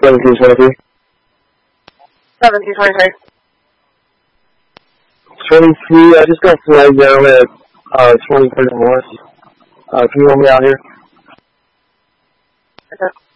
1723. 1723. 23, I just got flagged down at 23rd and Morris. Can you help me out here? Okay.